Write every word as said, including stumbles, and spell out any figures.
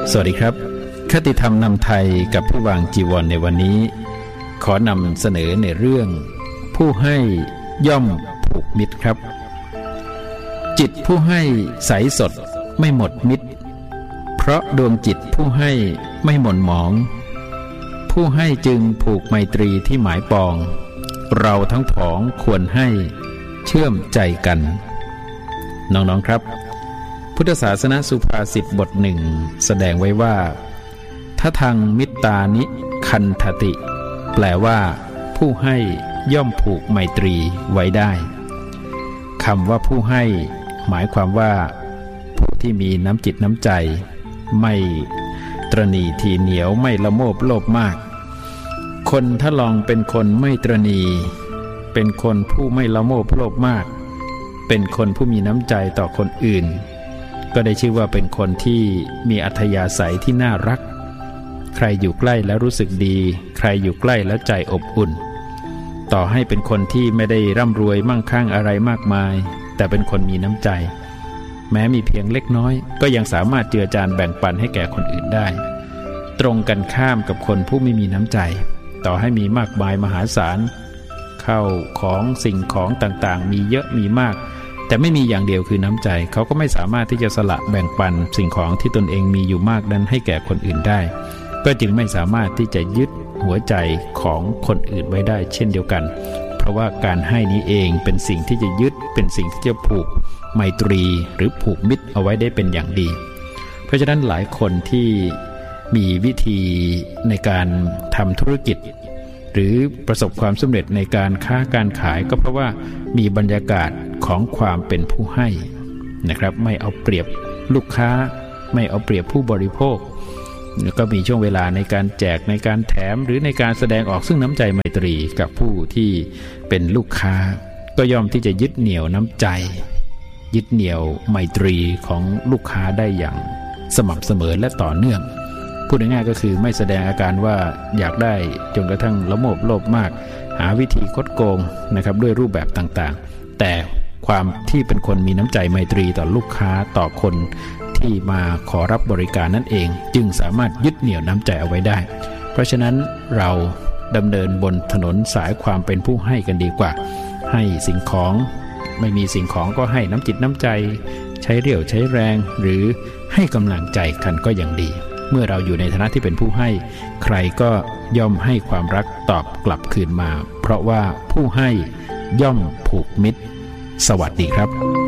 สวัสดีครับคติธรรมนำไทยกับผู้วางจีวรในวันนี้ขอนำเสนอในเรื่องผู้ให้ย่อมผูกมิตรครับจิตผู้ให้ใสสดไม่หมดมิตรเพราะดวงจิตผู้ให้ไม่หม่นหมองผู้ให้จึงผูกไมตรีที่หมายปองเราทั้งผองควรให้เชื่อมใจกันน้องๆครับพุทธศาสนสุภาษิตบทหนึ่งแสดงไว้ว่าททังมิตตานิคันทติแปลว่าผู้ให้ย่อมผูกไมตรีไว้ได้คำว่าผู้ให้หมายความว่าผู้ที่มีน้ำจิตน้ำใจไม่ตระหนี่ทีเหนียวไม่ละโมบโลภมากคนถ้าลองเป็นคนไม่ตระหนี่เป็นคนผู้ไม่ละโมบโลภมากเป็นคนผู้มีน้ำใจต่อคนอื่นก็ได้ชื่อว่าเป็นคนที่มีอัธยาศัยที่น่ารักใครอยู่ใกล้แล้วรู้สึกดีใครอยู่ใกล้แล้วใจอบอุ่นต่อให้เป็นคนที่ไม่ได้ร่ำรวยมั่งคั่งอะไรมากมายแต่เป็นคนมีน้ำใจแม้มีเพียงเล็กน้อยก็ยังสามารถเจือจานแบ่งปันให้แก่คนอื่นได้ตรงกันข้ามกับคนผู้ไม่มีน้ำใจต่อให้มีมากมายมหาศาลเข้าของสิ่งของต่างๆมีเยอะมีมากแต่ไม่มีอย่างเดียวคือน้ำใจเขาก็ไม่สามารถที่จะสละแบ่งปันสิ่งของที่ตนเองมีอยู่มากนั้นให้แก่คนอื่นได้ก็จึงไม่สามารถที่จะยึดหัวใจของคนอื่นไว้ได้เช่นเดียวกันเพราะว่าการให้นี้เองเป็นสิ่งที่จะยึดเป็นสิ่งที่จะผูกไมตรีหรือผูกมิตรเอาไว้ได้เป็นอย่างดีเพราะฉะนั้นหลายคนที่มีวิธีในการทำธุรกิจหรือประสบความสำเร็จในการค้าการขายก็เพราะว่ามีบรรยากาศของความเป็นผู้ให้นะครับไม่เอาเปรียบลูกค้าไม่เอาเปรียบผู้บริโภคก็มีช่วงเวลาในการแจกในการแถมหรือในการแสดงออกซึ่งน้ำใจไมตรีกับผู้ที่เป็นลูกค้าก็ย่อมที่จะยึดเหนี่ยวน้ำใจยึดเหนี่ยวไมตรีของลูกค้าได้อย่างสม่ำเสมอและต่อเนื่องพูดง่ายๆก็คือไม่แสดงอาการว่าอยากได้จนกระทั่งละโมบโลภมากหาวิธีคดโกงนะครับด้วยรูปแบบต่างๆแต่ความที่เป็นคนมีน้ำใจไมตรีต่อลูกค้าต่อคนที่มาขอรับบริการนั่นเองจึงสามารถยึดเหนี่ยวน้ำใจเอาไว้ได้เพราะฉะนั้นเราดำเนินบนถนนสายความเป็นผู้ให้กันดีกว่าให้สิ่งของไม่มีสิ่งของก็ให้น้ำจิตน้ำใจใช้เรี่ยวใช้แรงหรือให้กำลังใจกันก็ยังดีเมื่อเราอยู่ในฐานะที่เป็นผู้ให้ใครก็ย่อมให้ความรักตอบกลับคืนมาเพราะว่าผู้ให้ย่อมผูกมิตรสวัสดีครับ